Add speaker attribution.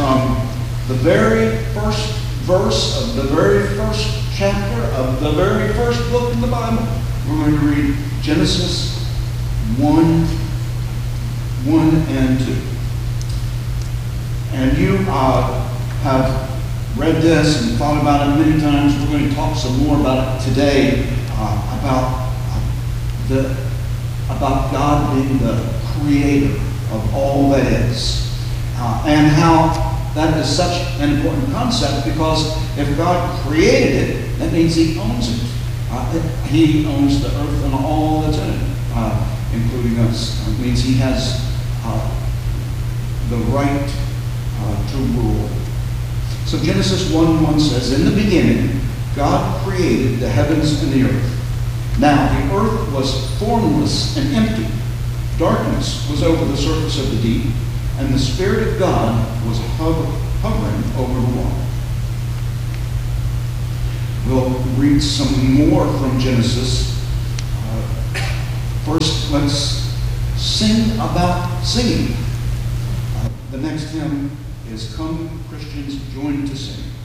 Speaker 1: from the very first verse of the very first chapter of the very first book in the Bible. We're going to read Genesis 1 and 2. And you have read this and thought about it many times. We're going to talk some more about it today, about God being the creator of all that is, and how that is such an important concept, because if God created it, that means He owns it. He owns the earth and all that's in it, including us. It means He has the right to rule. So Genesis 1:1 says, "In the beginning, God created the heavens and the earth. Now the earth was formless and empty. Darkness was over the surface of the deep, and the Spirit of God was hovering over the water." We'll read some more from Genesis. First, let's sing about singing. The next hymn is "Come, Christians, Join to Sing."